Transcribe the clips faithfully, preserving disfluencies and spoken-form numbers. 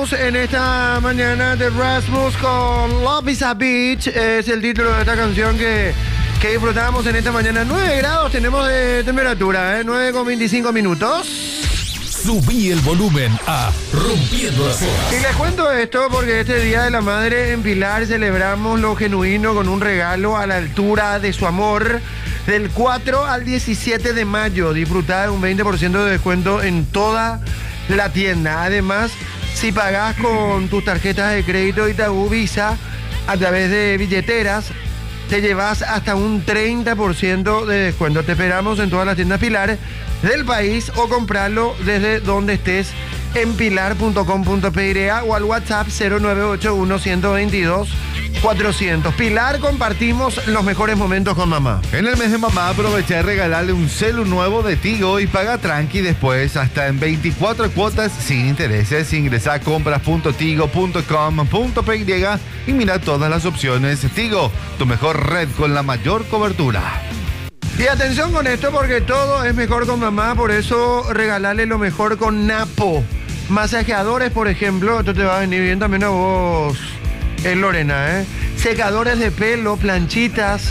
Rasmus en esta mañana de Rasmus con Love is a Beach. Es el título de esta canción que, que disfrutamos en esta mañana. nueve grados tenemos de temperatura, ¿eh? nueve con veinticinco minutos. Subí el volumen a Rompiendo las Olas. Y les cuento esto porque este Día de la Madre en Pilar celebramos lo genuino con un regalo a la altura de su amor. Del cuatro al diecisiete de mayo, disfrutá de un veinte por ciento de descuento en toda la tienda. Además, si pagás con tus tarjetas de crédito Itaú Visa a través de billeteras, te llevas hasta un treinta por ciento de descuento. Te esperamos en todas las tiendas Pilar del país o comprarlo desde donde estés en pilar punto com punto pe o al WhatsApp cero nueve ocho uno, uno dos dos, cuatrocientos. Pilar, compartimos los mejores momentos con mamá. En el mes de mamá aproveché de regalarle un celu nuevo de Tigo y paga tranqui después hasta en veinticuatro cuotas sin intereses. Ingresa a compras punto tigo punto com punto pe y mira todas las opciones. Tigo, tu mejor red con la mayor cobertura. Y atención con esto porque todo es mejor con mamá, por eso regalarle lo mejor con Napo. Masajeadores, por ejemplo, esto te va a venir bien también a vos, eh, Lorena, ¿eh? Secadores de pelo, planchitas,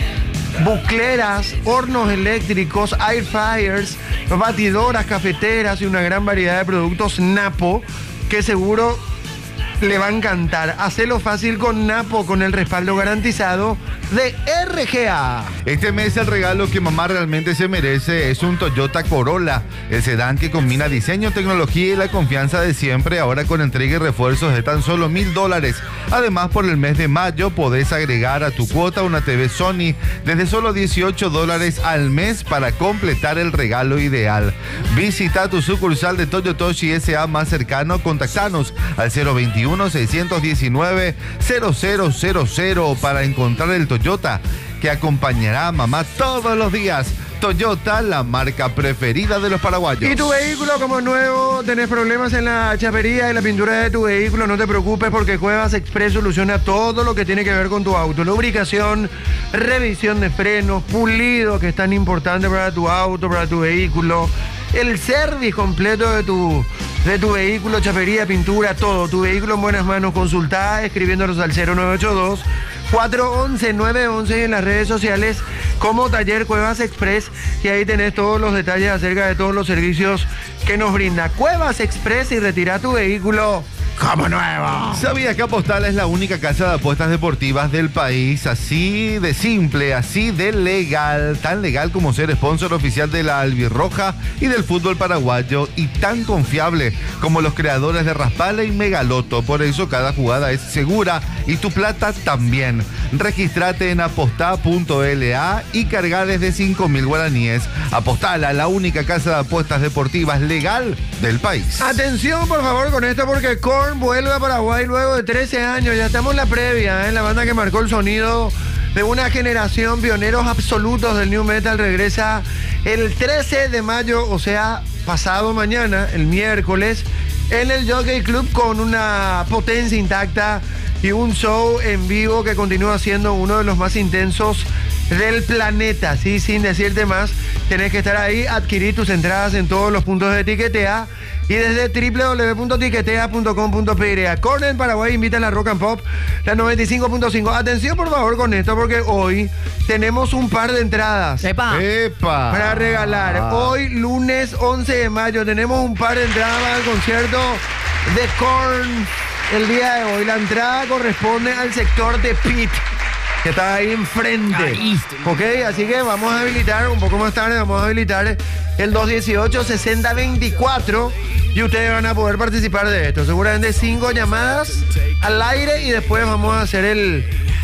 bucleras, hornos eléctricos, air fryers, batidoras, cafeteras y una gran variedad de productos Napo que seguro le va a encantar. Hacelo fácil con Napo, con el respaldo garantizado de R G A. Este mes el regalo que mamá realmente se merece es un Toyota Corolla, el sedán que combina diseño, tecnología y la confianza de siempre, ahora con entrega y refuerzos de tan solo mil dólares. Además, por el mes de mayo podés agregar a tu cuota una T V Sony desde solo dieciocho dólares al mes para completar el regalo ideal. Visita tu sucursal de Toyotoshi S A más cercano, contactanos al cero veintiuno, seiscientos diecinueve, cero cero cero cero para encontrar el Toyota que acompañará a mamá todos los días. Toyota, la marca preferida de los paraguayos. Y tu vehículo como nuevo, tenés problemas en la chapería y la pintura de tu vehículo, no te preocupes porque Cuevas Express soluciona todo lo que tiene que ver con tu auto. Lubricación, revisión de frenos, pulido, que es tan importante para tu auto, para tu vehículo. El service completo de tu, de tu vehículo, chapería, pintura, todo. Tu vehículo en buenas manos. Consultá escribiéndonos al cero nueve ocho dos, cuatro once, nueve once y en las redes sociales como Taller Cuevas Express, y ahí tenés todos los detalles acerca de todos los servicios que nos brinda Cuevas Express y retira tu vehículo como nuevo. ¿Sabías que Apostal es la única casa de apuestas deportivas del país? Así de simple, así de legal, tan legal como ser sponsor oficial de la Albirroja y del fútbol paraguayo, y tan confiable como los creadores de Raspala y Megaloto. Por eso cada jugada es segura y tu plata también. Registrate en apostá punto la y carga desde cinco mil guaraníes. Apostala, la única casa de apuestas deportivas legal del país. Atención por favor con esto porque Korn vuelve a Paraguay luego de trece años. Ya estamos en la previa, ¿eh? La banda que marcó el sonido de una generación, pioneros absolutos del New Metal, regresa el trece de mayo, o sea, pasado mañana, el miércoles, en el Jockey Club con una potencia intacta y un show en vivo que continúa siendo uno de los más intensos del planeta. Sí, sin decirte más, tenés que estar ahí, adquirir tus entradas en todos los puntos de Tiquetea y desde doble u doble u doble u punto tiquetea punto com punto pe. Corner Paraguay invita a la Rock and Pop, la noventa y cinco punto cinco. Atención por favor con esto porque hoy tenemos un par de entradas. ¡Epa! ¡Epa! Para regalar. Ah. Hoy, lunes once de mayo, tenemos un par de entradas al concierto de Korn. El día de hoy, la entrada corresponde al sector de Pit, que está ahí enfrente. Ahí. Ok, así que vamos a habilitar, un poco más tarde, vamos a habilitar el dos dieciocho, sesenta veinticuatro y ustedes van a poder participar de esto. Seguramente cinco llamadas al aire y después vamos a hacer el,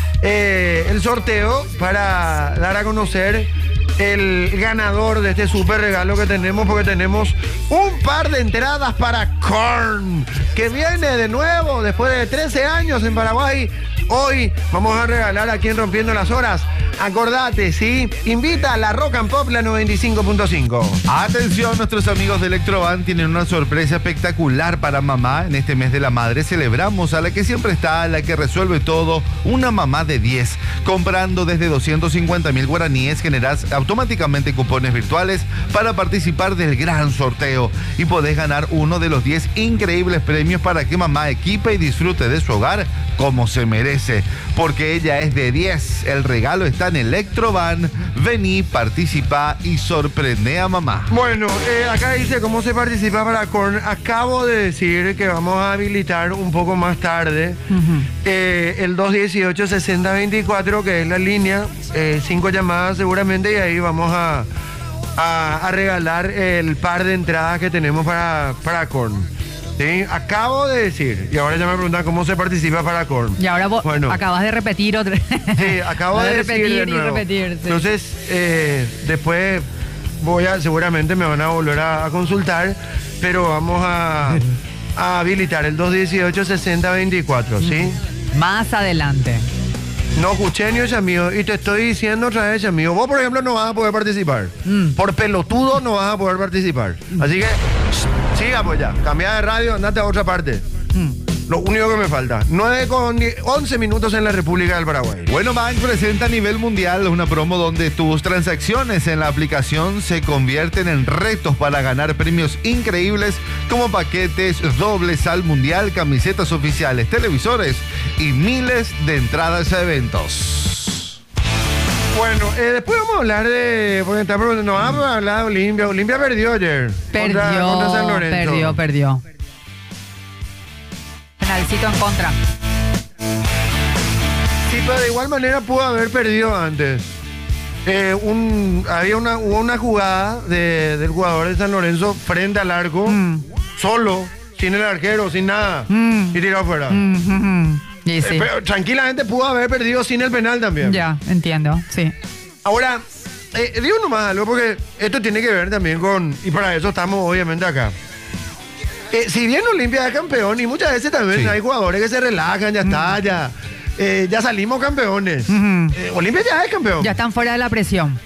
eh, el sorteo para dar a conocer el ganador de este súper regalo que tenemos, porque tenemos un par de entradas para Korn, que viene de nuevo después de trece años en Paraguay Hoy vamos a regalar aquí en Rompiendo las Horas. Acordate, ¿sí? Invita a la Rock and Pop, la noventa y cinco punto cinco. Atención, nuestros amigos de Electroban tienen una sorpresa espectacular para mamá. En este mes de la madre celebramos a la que siempre está, a la que resuelve todo, una mamá de diez. Comprando desde doscientos cincuenta mil guaraníes generás automáticamente cupones virtuales para participar del gran sorteo y podés ganar uno de los diez increíbles premios para que mamá equipe y disfrute de su hogar como se merece. Porque ella es de diez. El regalo está en Electroban. Vení, participa y sorprende a mamá. Bueno, eh, acá dice cómo se participa para Korn. Acabo de decir que vamos a habilitar un poco más tarde uh-huh. eh, el dos dieciocho sesenta veinticuatro, que es la línea. Eh, cinco llamadas seguramente y ahí vamos a, a, a regalar el par de entradas que tenemos para, para Korn. Sí, acabo de decir, y ahora ya me preguntan cómo se participa para Korn. Y ahora vos bueno, acabas de repetir otra Sí, acabo de, de repetir de nuevo. y repetir. Sí. Entonces, eh, después voy a, seguramente me van a volver a, a consultar, pero vamos a, a habilitar el dos dieciocho sesenta veinticuatro, ¿sí? Más adelante. No escuché ni ese amigo, y te estoy diciendo otra vez, amigo, vos por ejemplo no vas a poder participar. Mm. Por pelotudo no vas a poder participar. Mm. Así que, siga pues ya, cambia de radio, andate a otra parte. Mm. Lo único que me falta, nueve con once minutos en la República del Paraguay. Bueno, Bank presenta a nivel mundial una promo donde tus transacciones en la aplicación se convierten en retos para ganar premios increíbles como paquetes dobles al mundial, camisetas oficiales, televisores y miles de entradas a eventos. Bueno, eh, después vamos a hablar de... Porque está, no vamos a hablar de Olimpia. Olimpia perdió ayer. Perdió, contra, contra San Lorenzo. perdió, perdió. Penalcito en contra. Sí, pero de igual manera pudo haber perdido antes. Eh, un, había una, hubo una jugada de, del jugador de San Lorenzo frente al arco, mm. solo, sin el arquero, sin nada, mm. y tiró afuera. Mm, mm, mm. Y sí. eh, pero tranquilamente pudo haber perdido sin el penal también. Ya, entiendo, sí. Ahora, eh, digo nomás algo porque esto tiene que ver también con, y para eso estamos obviamente acá. Eh, si bien Olimpia es campeón, y muchas veces también sí. hay jugadores que se relajan, ya mm. está, ya, eh, ya salimos campeones. Mm-hmm. eh, Olimpia ya es campeón. Ya están fuera de la presión.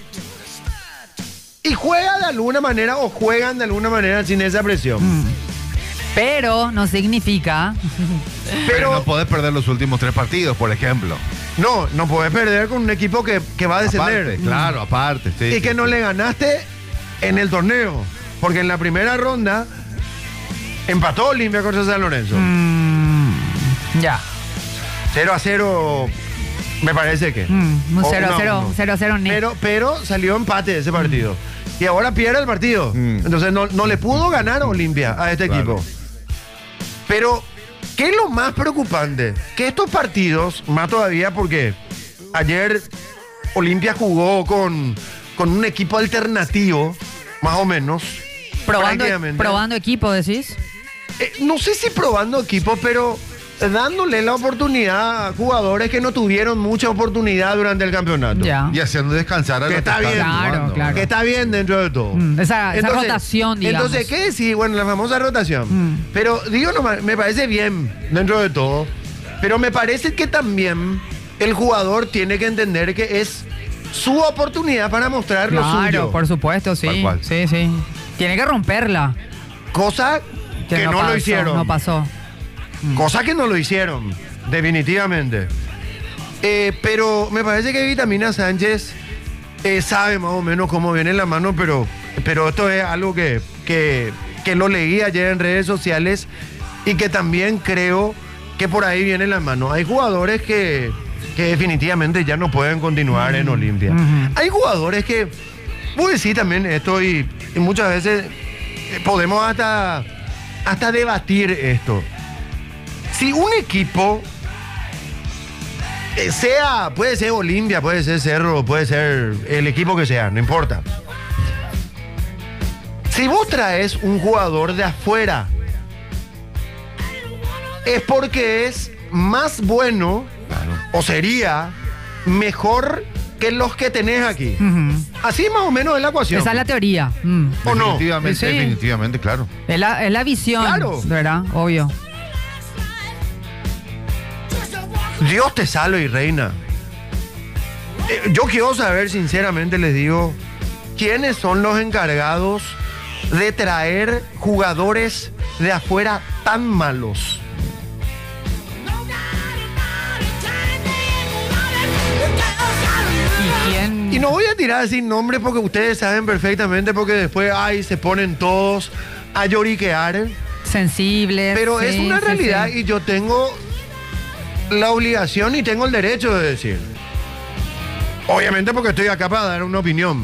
Y juega de alguna manera o juegan de alguna manera sin esa presión. Mm. Pero no significa... Pero, Pero no podés perder los últimos tres partidos, por ejemplo. No, no podés perder con un equipo que, que va a descender. Aparte, claro, aparte. Sí, y sí, que sí. no le ganaste en el torneo. Porque en la primera ronda empató Olimpia contra San Lorenzo. Mm, ya. cero a cero, me parece que. Mm, un cero a cero, cero a cero net. Pero, pero salió empate de ese partido. Mm. Y ahora pierde el partido. Mm. Entonces no, no le pudo ganar Olimpia a este claro. equipo. Pero, ¿qué es lo más preocupante? Que estos partidos, más todavía porque ayer Olimpia jugó con, con un equipo alternativo, más o menos. Probando, probando equipo, decís. Eh, no sé si probando equipo, pero dándole la oportunidad a jugadores que no tuvieron mucha oportunidad durante el campeonato. Ya. Y haciendo descansar a que los está que bien, están claro, jugando, claro. Que está bien dentro de todo. Mm, esa, esa entonces, rotación, digamos. Entonces, ¿qué decir? Bueno, la famosa rotación. Mm. Pero, digo, no, me parece bien dentro de todo. Pero me parece que también el jugador tiene que entender que es su oportunidad para mostrar claro, lo suyo. Claro, por supuesto, sí. Sí, sí. Tiene que romperla. Cosa que, que no, no pasó, lo hicieron. No pasó. Mm. Cosa que no lo hicieron, definitivamente. Eh, pero me parece que Vitamina Sánchez eh, sabe más o menos cómo viene la mano, pero, pero esto es algo que, que, que lo leí ayer en redes sociales y que también creo que por ahí viene la mano. Hay jugadores que, que definitivamente ya no pueden continuar mm. en Olimpia. Mm-hmm. Hay jugadores que, voy a decir también esto y, y muchas veces podemos hasta, hasta debatir esto. Si un equipo, eh, sea, puede ser Olimpia, puede ser Cerro, puede ser el equipo que sea, no importa. Si vos traes un jugador de afuera, es porque es más bueno, claro. o sería mejor que los que tenés aquí. Uh-huh. Así más o menos es la ecuación. Esa es la teoría. Mm. ¿O no? Definitivamente, sí. definitivamente, claro. Es la, es la visión, claro. ¿verdad? Obvio. Dios te salve y reina. Eh, yo quiero saber, sinceramente les digo, quiénes son los encargados de traer jugadores de afuera tan malos. ¿Y quién? Y no voy a tirar sin nombre porque ustedes saben perfectamente, porque después ay, se ponen todos a lloriquear. Sensibles. Pero sí, es una sí, realidad sí. y yo tengo la obligación y tengo el derecho de decir. Obviamente porque estoy acá para dar una opinión.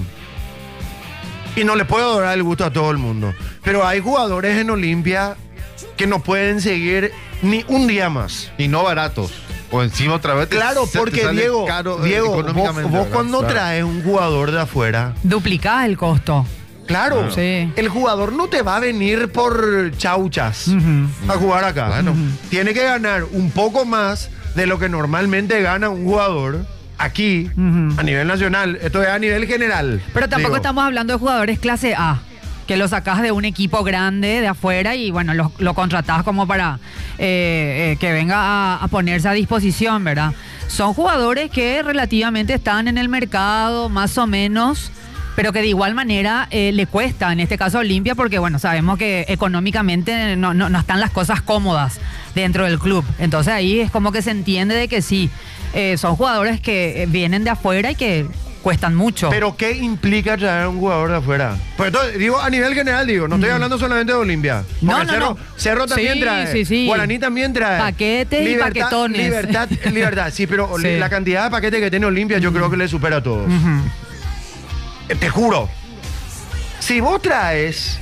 Y no le puedo dar el gusto a todo el mundo. Pero hay jugadores en Olimpia que no pueden seguir ni un día más. Y no baratos. O encima otra vez. te- Claro, se te porque sale Diego, caro, eh, Diego vos, económicamente, vos ¿verdad? cuando Claro. traes un jugador de afuera, Duplicás el costo. claro, Sí. el jugador no te va a venir por chauchas Ujú. a jugar acá. Claro. Tiene que ganar un poco más de lo que normalmente gana un jugador aquí, Ujú. a nivel nacional. Esto es a nivel general. Pero tampoco Digo, estamos hablando de jugadores clase A, que lo sacás de un equipo grande de afuera y bueno, lo, lo contratás como para eh, eh, que venga a, a ponerse a disposición, ¿verdad? Son jugadores que relativamente están en el mercado, más o menos, pero que de igual manera eh, le cuesta, en este caso a Olimpia, porque bueno, sabemos que económicamente no, no, no están las cosas cómodas dentro del club. Entonces ahí es como que se entiende de que sí, eh, son jugadores que eh, vienen de afuera y que cuestan mucho. Pero ¿qué implica traer a un jugador de afuera? Pues entonces, digo, a nivel general, digo, no estoy hablando solamente de Olimpia. Porque No, no, Cerro, no. Cerro también Sí, trae. sí, sí. Guaraní también trae. Paquetes y paquetones. Libertad, libertad. Sí, pero Sí. la cantidad de paquetes que tiene Olimpia yo creo que le supera a todos. Ujú. Eh, Te juro. Si vos traes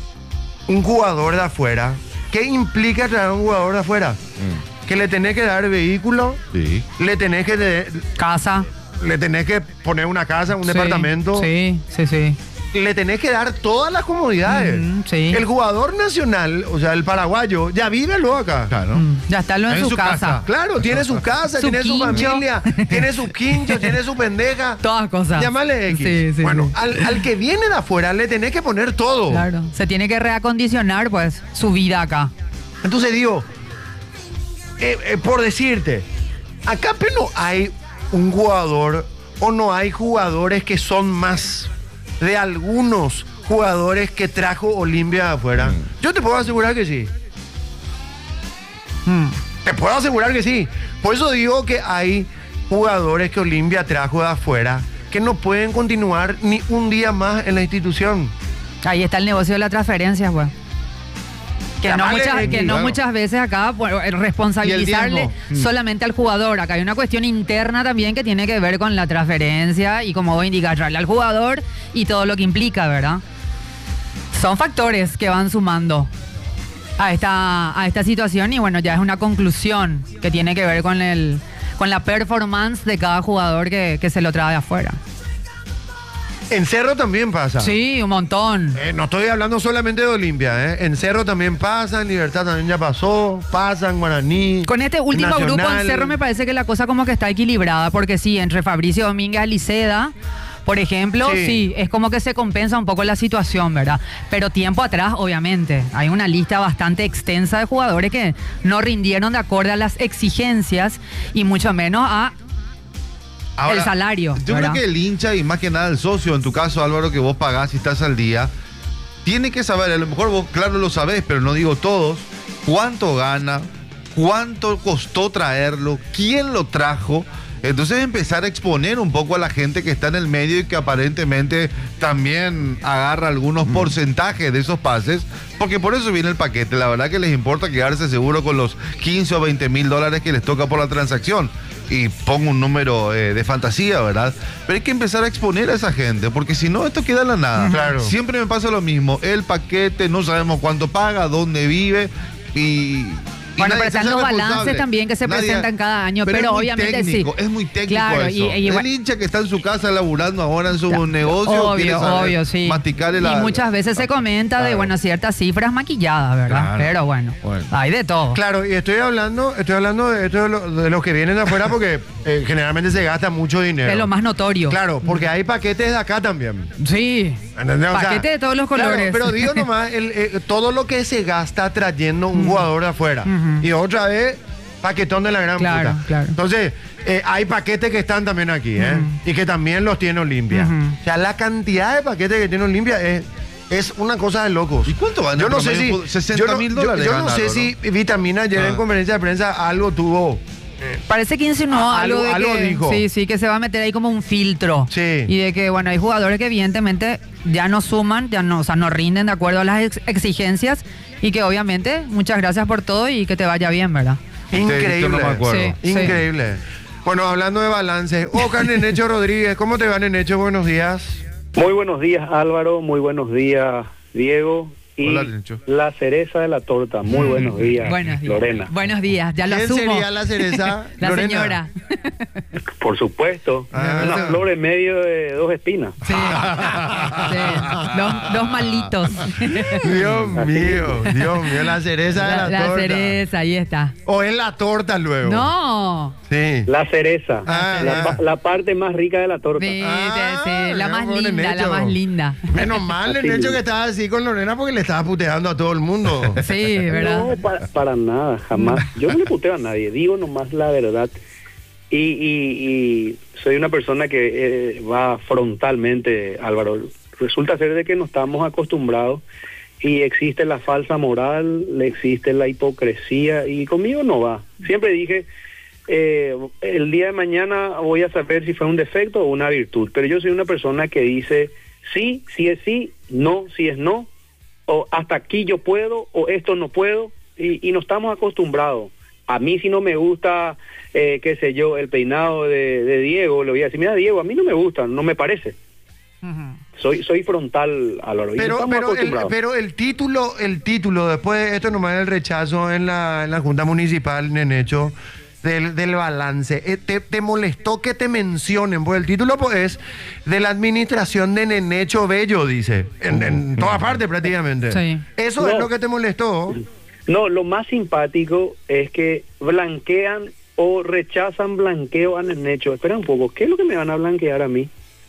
un jugador de afuera, ¿qué implica traer un jugador de afuera? Que le tenés que dar vehículo, Sí. le tenés que, de- Casa. le tenés que poner una casa, un Sí, departamento. Sí, sí, sí. Le tenés que dar todas las comodidades. Ujú, sí. El jugador nacional, o sea, el paraguayo, ya vive luego acá. Claro. Mm, Ya está lo en, En su, su casa. casa. Claro, tiene su casa, Su tiene su quincho. familia, tiene su quincho, tiene su pendeja. Todas cosas. Llámale X. Sí, sí, bueno, sí. Al, al que viene de afuera le tenés que poner todo. Claro. Se tiene que reacondicionar, pues, su vida acá. Entonces digo, eh, eh, por decirte, acá pero no hay un jugador o no hay jugadores que son más de algunos jugadores que trajo Olimpia de afuera. Yo te puedo asegurar que sí. Mm. Te puedo asegurar que sí. Por eso digo que hay jugadores que Olimpia trajo de afuera que no pueden continuar ni un día más en la institución. Ahí está el negocio de la transferencia, pues. Que no, Llamale muchas, X, que no claro. muchas veces acá pues, responsabilizarle Y el solamente al jugador. Acá hay una cuestión interna también que tiene que ver con la transferencia y como vos indicás, darle al jugador y todo lo que implica, ¿verdad? Son factores que van sumando a esta, a esta situación y bueno, ya es una conclusión que tiene que ver con, el, con la performance de cada jugador que, que se lo trae de afuera. En Cerro también pasa. Sí, un montón. Eh, no estoy hablando solamente de Olimpia, ¿eh? En Cerro también pasa, en Libertad también ya pasó, pasa en Guaraní. Con este último Nacional. grupo en Cerro me parece que la cosa como que está equilibrada, porque sí, entre Fabricio Domínguez y Aliceda, por ejemplo, Sí. sí. es como que se compensa un poco la situación, ¿verdad? Pero tiempo atrás, obviamente, hay una lista bastante extensa de jugadores que no rindieron de acuerdo a las exigencias y mucho menos a Ahora, el salario. Yo ¿verdad? creo que el hincha y más que nada el socio, en tu caso Álvaro, que vos pagás y estás al día, tiene que saber, a lo mejor vos claro lo sabés, pero no digo todos, cuánto gana, cuánto costó traerlo, quién lo trajo. Entonces empezar a exponer un poco a la gente que está en el medio y que aparentemente también agarra algunos porcentajes de esos pases, porque por eso viene el paquete. La verdad que les importa quedarse seguro con los quince o veinte mil dólares que les toca por la transacción. Y pongo un número eh, de fantasía, ¿verdad? Pero hay que empezar a exponer a esa gente, porque si no, esto queda en la nada. Claro. Siempre me pasa lo mismo. El paquete, no sabemos cuánto paga, dónde vive y... y Bueno, nadie pero se están hace los responsable. balances también que se Nadie- presentan cada año, pero, es muy obviamente técnico, sí. Es muy técnico Claro, eso. y- y- el hincha que está en su casa laburando ahora en su negocio quiere Obvio, saber obvio, sí. masticarle la- Y muchas veces se comenta de, Claro. bueno, ciertas cifras maquilladas, ¿verdad? Claro. Pero bueno, Bueno. hay de todo. Claro, y estoy hablando, estoy hablando de, esto de, lo- de los que vienen de afuera porque eh, generalmente se gasta mucho dinero. Es lo más notorio. Claro, porque hay paquetes de acá también. Sí. ¿Entendés? O sea, Paquete de todos los claro, colores. pero digo nomás, el, eh, todo lo que se gasta trayendo un jugador de afuera. Ujú. Y otra vez, Paquetón de la gran Claro, puta. claro. Entonces, eh, hay paquetes que están también aquí, ¿eh? Ujú. Y que también los tiene Olimpia. Ujú. O sea, la cantidad de paquetes que tiene Olimpia es, es una cosa de locos. ¿Y cuánto gana Yo en no sé si. promedio? sesenta yo no- mil yo- dólares Yo, no gana sé algo, si Vitamina ayer Ah. en conferencia de prensa algo tuvo. Parece que insinuó Ah, algo, algo- de algo que, dijo. sí, sí, que se va a meter ahí como un filtro. Sí. Y de que, bueno, hay jugadores que evidentemente ya no suman, ya no, o sea, no rinden de acuerdo a las ex- exigencias y que obviamente, muchas gracias por todo y que te vaya bien, ¿verdad? Increíble. Yo no me acuerdo. Sí, sí. Increíble. Bueno, hablando de balance. Oca, Nenecho Rodríguez. ¿Cómo te va, Nenecho? Buenos días. Muy buenos días, Álvaro. Muy buenos días, Diego. Y Hola, Lencho. la cereza de la torta. Muy buenos días, Buenos días. Lorena. Buenos días, ya lo ¿Quién asumo. sería la cereza? La Lorena. señora. Por supuesto. Ah, Una sí. flor en medio de dos espinas. Sí. Sí. Dos, dos malitos. Dios mío, Dios mío, la cereza de La, la, la torta. cereza, ahí está. O es la torta luego. No. Sí. La cereza. Ah, la, ah. pa- la parte más rica de la torta. Viste, Ah, sí, la mira, más pobre linda, la Necho. más linda. Menos mal, el Así hecho mismo. que estaba así con Lorena porque le estaba puteando a todo el mundo. Sí, ¿verdad? No, para, para nada, jamás. Yo no le puteo a nadie, digo nomás la verdad. Y, y, y soy una persona que eh, va frontalmente, Álvaro. Resulta ser de que no estamos acostumbrados y existe la falsa moral, le existe la hipocresía y conmigo no va. Siempre dije, eh, el día de mañana voy a saber si fue un defecto o una virtud, pero yo soy una persona que dice sí, si es sí, no, si es no, o hasta aquí yo puedo, o esto no puedo, y, y no estamos acostumbrados. A mí si no me gusta, eh, qué sé yo, el peinado de, de Diego, le voy a decir, mira Diego, a mí no me gusta, no me parece. Ujú. Soy soy frontal, Álvaro, y no Pero, estamos pero, el, acostumbrados. pero el título, el título, después esto nomás el rechazo en la, en la Junta Municipal, Nenecho, del, del balance. Eh, te, ¿Te molestó que te mencionen? Pues el título pues, es de la administración de Nenecho Bello, dice. En, en todas partes prácticamente. Sí. ¿Eso es No. lo que te molestó? No, lo más simpático es que blanquean o rechazan blanqueo a Nenecho. Espera un poco, ¿qué es lo que me van a blanquear a mí?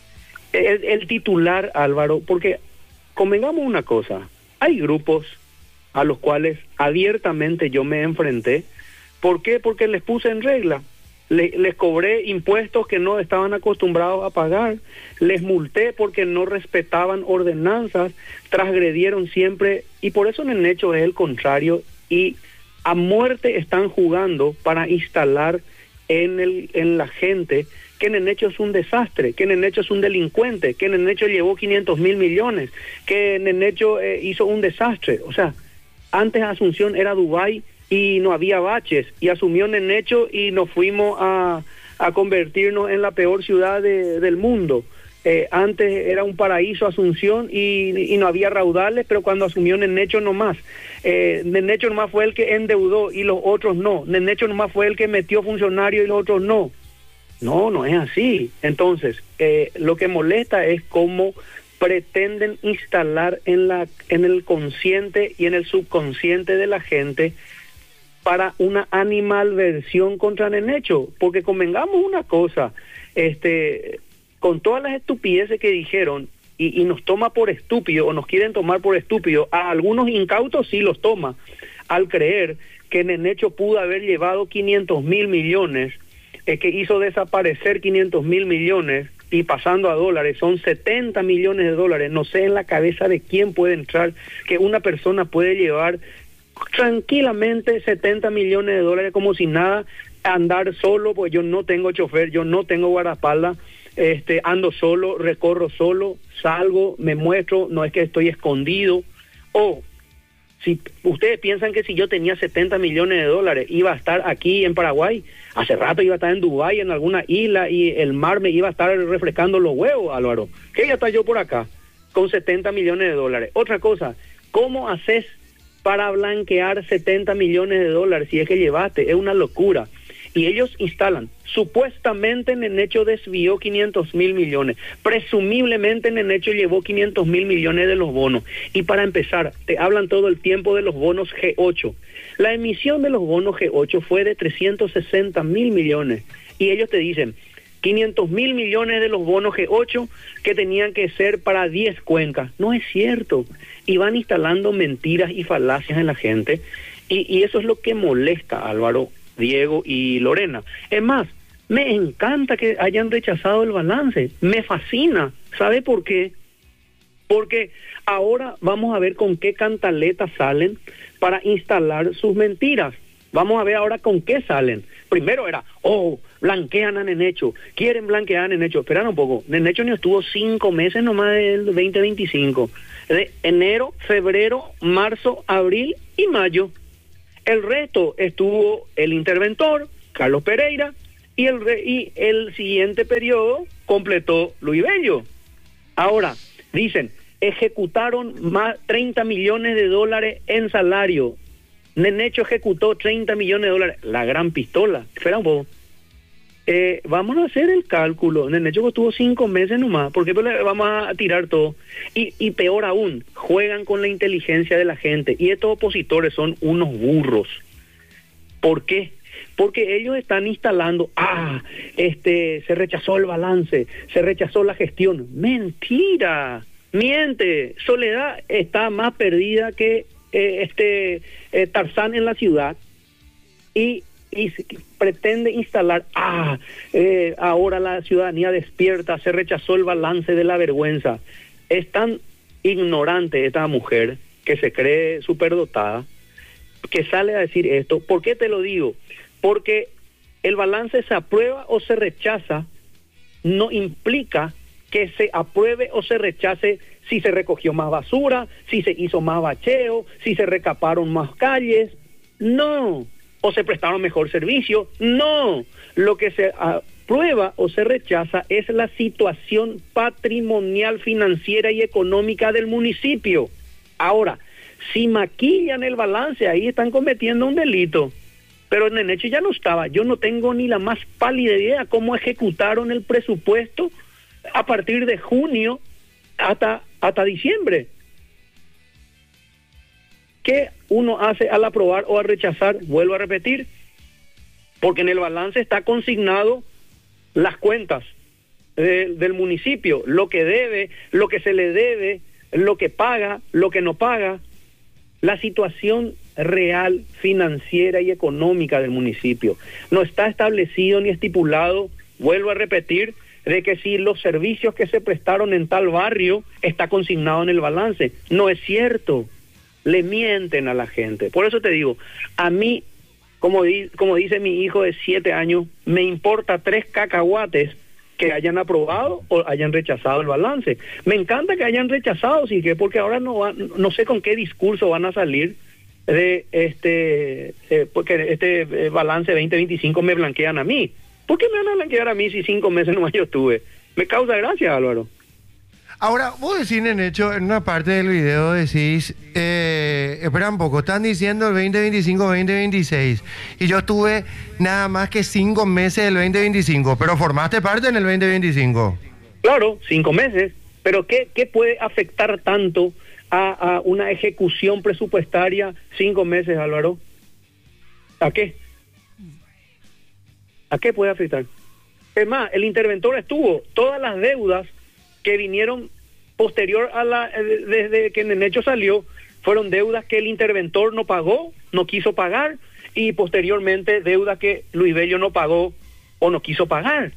El, el titular, Álvaro, porque convengamos una cosa, hay grupos a los cuales abiertamente yo me enfrenté. ¿Por qué? Porque les puse en regla. Le- les cobré impuestos que no estaban acostumbrados a pagar, les multé porque no respetaban ordenanzas, transgredieron siempre, y por eso en el hecho es el contrario, y a muerte están jugando para instalar en, el, en la gente que Nenecho es un desastre, que Nenecho es un delincuente, que Nenecho llevó quinientos mil millones, que Nenecho eh, hizo un desastre. O sea, antes Asunción era Dubái y no había baches, y asumió Nenecho y nos fuimos a, a convertirnos en la peor ciudad de, del mundo. Eh, antes era un paraíso Asunción y, y no había raudales, pero cuando asumió Nenecho nomás. Eh, Nenecho nomás fue el que endeudó y los otros no. Nenecho nomás fue el que metió funcionarios y los otros no. No, no es así. Entonces, eh, lo que molesta es cómo pretenden instalar en la en el consciente y en el subconsciente de la gente para una animalversión contra Nenecho, porque convengamos una cosa, este, con todas las estupideces que dijeron y, y nos toma por estúpido o nos quieren tomar por estúpido, a algunos incautos sí los toma, al creer que Nenecho pudo haber llevado quinientos mil millones, eh, que hizo desaparecer quinientos mil millones y pasando a dólares, son setenta millones de dólares. No sé en la cabeza de quién puede entrar que una persona puede llevar tranquilamente setenta millones de dólares como si nada, andar solo, pues yo no tengo chofer, yo no tengo guardaespaldas, este, ando solo, recorro solo, salgo, me muestro, no es que estoy escondido. O si ustedes piensan que si yo tenía setenta millones de dólares iba a estar aquí en Paraguay, hace rato iba a estar en Dubái, en alguna isla, y el mar me iba a estar refrescando los huevos, Álvaro. ¿Qué ya está yo por acá con setenta millones de dólares? Otra cosa, ¿cómo haces para blanquear setenta millones de dólares si es que llevaste? Es una locura. Y ellos instalan, supuestamente Nenecho desvió quinientos mil millones, presumiblemente Nenecho llevó quinientos mil millones de los bonos. Y para empezar, te hablan todo el tiempo de los bonos G ocho. La emisión de los bonos G ocho fue de trescientos sesenta mil millones. Y ellos te dicen, quinientos mil millones de los bonos G ocho que tenían que ser para diez cuencas. No es cierto. Y van instalando mentiras y falacias en la gente. Y, y eso es lo que molesta, Álvaro. Diego y Lorena. Es más, me encanta que hayan rechazado el balance, me fascina. ¿Sabe por qué? Porque ahora vamos a ver con qué cantaletas salen para instalar sus mentiras. Vamos a ver ahora con qué salen. Primero era, oh, blanquean a Nenecho, quieren blanquear a Nenecho. Esperan un poco, Nenecho ni estuvo cinco meses nomás del veinte veinticinco. De enero, febrero, marzo, abril y mayo. El resto estuvo el interventor, Carlos Pereira, y el, re, y el siguiente periodo completó Luis Bello. Ahora, dicen, ejecutaron más treinta millones de dólares en salario. Nenecho ejecutó treinta millones de dólares. La gran pistola. Espera un poco. Eh, vamos a hacer el cálculo. Nenecho estuvo cinco meses nomás. ¿Por qué vamos a tirar todo? Y, y peor aún, juegan con la inteligencia de la gente. Y estos opositores son unos burros. ¿Por qué? Porque ellos están instalando, ah, este, se rechazó el balance, se rechazó la gestión. Mentira, miente. Soledad está más perdida que eh, este eh, Tarzán en la ciudad y, y pretende instalar, ah, eh, ahora la ciudadanía despierta, se rechazó el balance de la vergüenza. Es tan ignorante esta mujer que se cree superdotada que sale a decir esto. ¿Por qué te lo digo? Porque el balance se aprueba o se rechaza, no implica que se apruebe o se rechace si se recogió más basura, si se hizo más bacheo, si se recaparon más calles. No. O se prestaron mejor servicio. No. Lo que se aprueba o se rechaza es la situación patrimonial, financiera y económica del municipio. Ahora, si maquillan el balance, ahí están cometiendo un delito. Pero Nenecho ya no estaba. Yo no tengo ni la más pálida idea cómo ejecutaron el presupuesto a partir de junio hasta, hasta diciembre. ¿Qué uno hace al aprobar o al rechazar? Vuelvo a repetir, porque en el balance está consignado las cuentas de, del municipio, lo que debe, lo que se le debe, lo que paga, lo que no paga, la situación real, financiera y económica del municipio. No está establecido ni estipulado, vuelvo a repetir, de que si los servicios que se prestaron en tal barrio está consignado en el balance. No es cierto. Le mienten a la gente. Por eso te digo, a mí, como, di, como dice mi hijo de siete años, me importa tres cacahuates que hayan aprobado o hayan rechazado el balance. Me encanta que hayan rechazado, sí, que porque ahora no va, no sé con qué discurso van a salir de este eh, porque este eh, balance veinte veinticinco me blanquean a mí. ¿Por qué me van a blanquear a mí si cinco meses nomás yo estuve? Me causa gracia, Álvaro. Ahora, vos decís, Nenecho, en una parte del video decís, eh, espera un poco, están diciendo el veinte veinticinco, veinte veintiséis, y yo estuve nada más que cinco meses del veinte veinticinco, pero formaste parte en el veinte veinticinco. Claro, cinco meses, pero ¿qué, qué puede afectar tanto a, a una ejecución presupuestaria cinco meses, Álvaro? ¿A qué? ¿A qué puede afectar? Es más, el interventor estuvo, todas las deudas que vinieron posterior a la, desde que Nenecho salió, fueron deudas que el interventor no pagó, no quiso pagar, y posteriormente deudas que Luis Bello no pagó o no quiso pagar.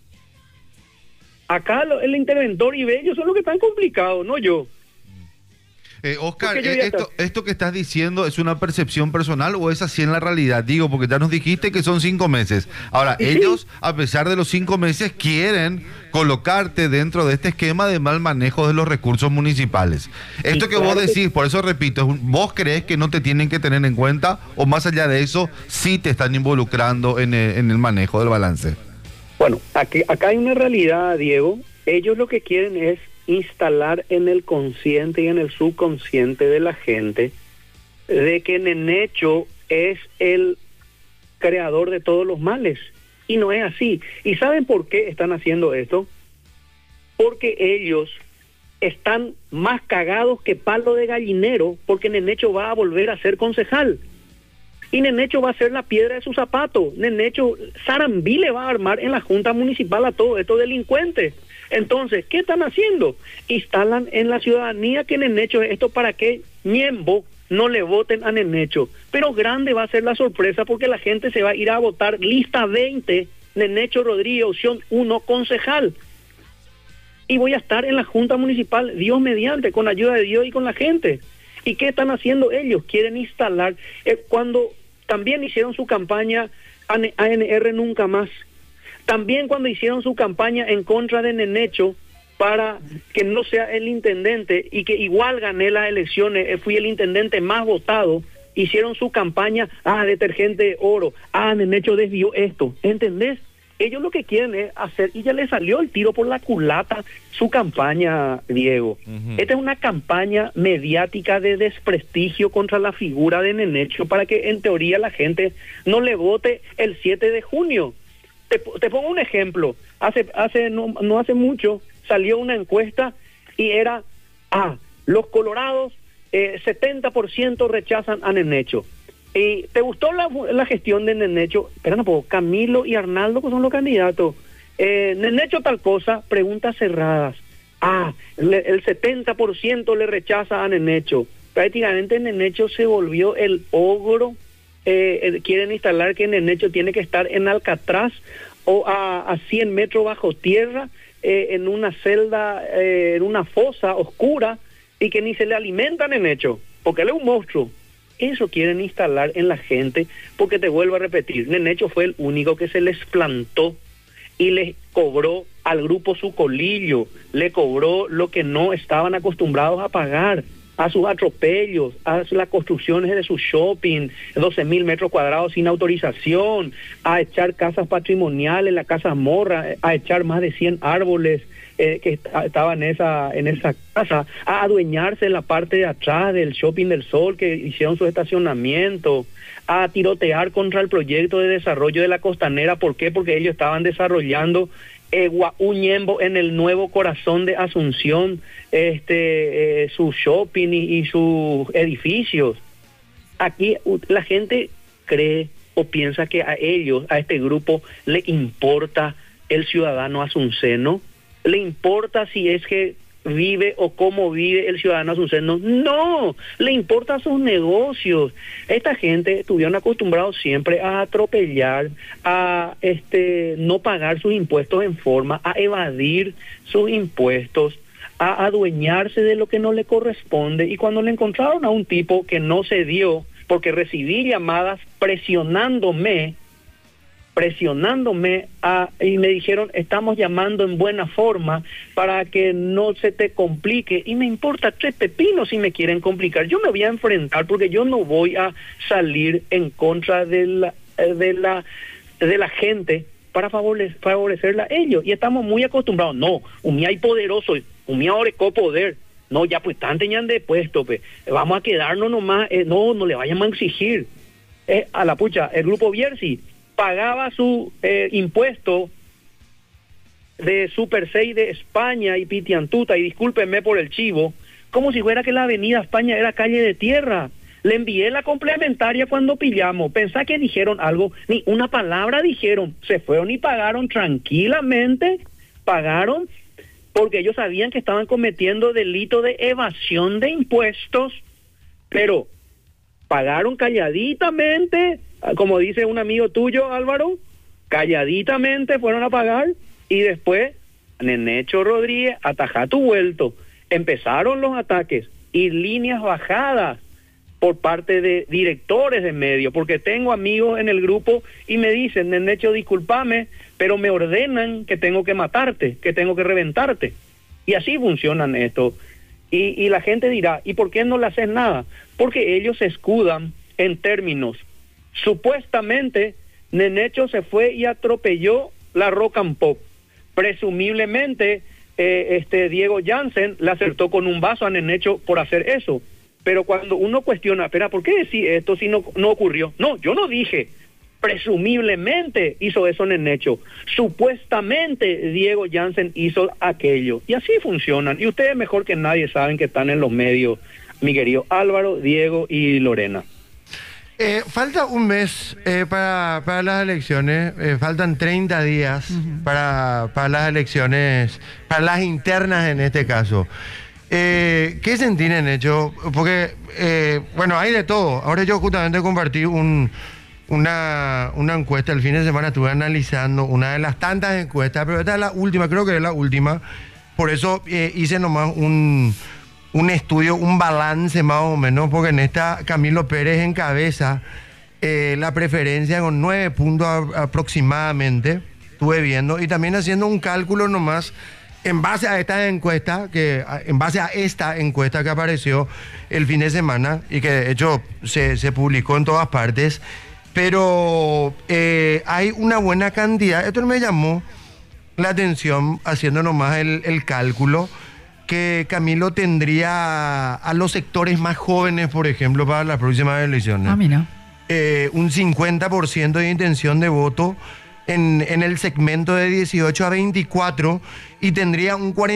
Acá lo, el interventor y Bello son los que están complicados, no yo. Eh, Oscar, eh, esto, ¿esto que estás diciendo es una percepción personal o es así en la realidad? Digo, porque ya nos dijiste que son cinco meses. Ahora, ¿sí? Ellos, a pesar de los cinco meses, quieren colocarte dentro de este esquema de mal manejo de los recursos municipales. Esto sí, que claro vos decís, que... por eso repito, ¿vos crees que no te tienen que tener en cuenta o más allá de eso, sí te están involucrando en el, en el manejo del balance? Bueno, aquí, acá hay una realidad, Diego. Ellos lo que quieren es instalar en el consciente y en el subconsciente de la gente de que Nenecho es el creador de todos los males, y no es así. ¿Y saben por qué están haciendo esto? Porque ellos están más cagados que palo de gallinero, porque Nenecho va a volver a ser concejal y Nenecho va a ser la piedra de su zapato. Nenecho, Sarambí le va a armar en la Junta Municipal a todos estos delincuentes. Entonces, ¿qué están haciendo? Instalan en la ciudadanía que Nenecho es esto para que Ñembo, no le voten a Nenecho. Pero grande va a ser la sorpresa porque la gente se va a ir a votar lista veinte, Nenecho Rodríguez, opción uno, concejal. Y voy a estar en la Junta Municipal, Dios mediante, con ayuda de Dios y con la gente. ¿Y qué están haciendo ellos? Quieren instalar, eh, cuando también hicieron su campaña A N R Nunca Más, también cuando hicieron su campaña en contra de Nenecho, para que no sea el intendente y que igual gané las elecciones, eh, fui el intendente más votado, hicieron su campaña, ah, detergente oro, ah, Nenecho desvió esto, ¿entendés? Ellos lo que quieren es hacer, y ya le salió el tiro por la culata su campaña, Diego. Uh-huh. Esta es una campaña mediática de desprestigio contra la figura de Nenecho para que en teoría la gente no le vote el siete de junio. Te, te pongo un ejemplo, hace, hace no, no hace mucho salió una encuesta y era, ah, los colorados, eh, setenta por ciento rechazan a Nenecho. ¿Y te gustó la, la gestión de Nenecho? Espera un poco, Camilo y Arnaldo que son los candidatos. Eh, Nenecho tal cosa, preguntas cerradas. Ah, le, el setenta por ciento le rechaza a Nenecho. Prácticamente Nenecho se volvió el ogro. Eh, quieren instalar que Nenecho tiene que estar en Alcatraz o a, a cien metros bajo tierra, eh, en una celda, eh, en una fosa oscura, y que ni se le alimenta a Nenecho, porque él es un monstruo. Eso quieren instalar en la gente, porque te vuelvo a repetir, Nenecho fue el único que se les plantó y les cobró al grupo su colillo, le cobró lo que no estaban acostumbrados a pagar, a sus atropellos, a las construcciones de su shopping, doce mil metros cuadrados sin autorización, a echar casas patrimoniales, la Casa Morra, a echar más de cien árboles eh, que estaban en esa, en esa casa, a adueñarse en la parte de atrás del Shopping del Sol que hicieron su estacionamiento, a tirotear contra el proyecto de desarrollo de la Costanera. ¿Por qué? Porque ellos estaban desarrollando Eh, Uñembo en el nuevo corazón de Asunción, este, eh, su shopping y, y sus edificios. Aquí uh, la gente cree o piensa que a ellos, a este grupo, le importa el ciudadano asunceno, le importa si es que vive o cómo vive el ciudadano asunceno. No, le importa sus negocios. Esta gente estuvieron acostumbrados siempre a atropellar, a este no pagar sus impuestos en forma, a evadir sus impuestos, a adueñarse de lo que no le corresponde. Y cuando le encontraron a un tipo que no se dio, porque recibí llamadas presionándome, presionándome a, y me dijeron, estamos llamando en buena forma para que no se te complique, y me importa tres pepinos si me quieren complicar. Yo me voy a enfrentar porque yo no voy a salir en contra de la de la de la gente para favorecer, favorecerla a ellos, y estamos muy acostumbrados. No, un hay poderoso, un ahora es poder. No, ya pues están teniendo de puesto, pues vamos a quedarnos nomás, eh, no, no le vayan a exigir eh, a la pucha. El grupo Bierzi pagaba su eh, impuesto de Super seis de España y Pitiantuta, y discúlpenme por el chivo, como si fuera que la avenida España era calle de tierra. Le envié la complementaria cuando pillamos, pensá que dijeron algo, ni una palabra dijeron, se fueron y pagaron tranquilamente, pagaron porque ellos sabían que estaban cometiendo delito de evasión de impuestos, pero pagaron calladitamente, como dice un amigo tuyo, Álvaro, calladitamente fueron a pagar, y después, Nenecho Rodríguez, ataja tu vuelto. Empezaron los ataques y líneas bajadas por parte de directores de medios, porque tengo amigos en el grupo y me dicen, Nenecho, discúlpame, pero me ordenan que tengo que matarte, que tengo que reventarte. Y así funcionan esto. Y, y la gente dirá, ¿y por qué no le haces nada? Porque ellos se escudan en términos. Supuestamente, Nenecho se fue y atropelló la Rock and Pop. Presumiblemente, eh, este Diego Jansen le acertó con un vaso a Nenecho por hacer eso. Pero cuando uno cuestiona, espera, ¿por qué decir esto si no, no ocurrió? No, yo no dije. Presumiblemente hizo eso Nenecho. Supuestamente Diego Jansen hizo aquello. Y así funcionan. Y ustedes mejor que nadie saben que están en los medios, mi querido Álvaro, Diego y Lorena. Eh, falta un mes eh, para, para las elecciones, eh, faltan treinta días uh-huh. para, para las elecciones, para las internas en este caso. Eh, ¿Qué sentí en hecho? Porque, eh, bueno, hay de todo. Ahora yo justamente compartí un, una, una encuesta el fin de semana, estuve analizando una de las tantas encuestas, pero esta es la última, creo que es la última. Por eso eh, hice nomás un, un estudio, un balance más o menos, porque en esta Camilo Pérez encabeza eh, la preferencia con nueve puntos a, aproximadamente, estuve viendo, y también haciendo un cálculo nomás en base a esta encuesta, que en base a esta encuesta que apareció el fin de semana y que de hecho se, se publicó en todas partes, pero eh, hay una buena cantidad, esto me llamó la atención haciendo nomás el, el cálculo, que Camilo tendría a los sectores más jóvenes, por ejemplo, para las próximas elecciones. Ah, mira. Eh, un cincuenta por ciento de intención de voto en, en el segmento de dieciocho a veinticuatro y tendría un cuarenta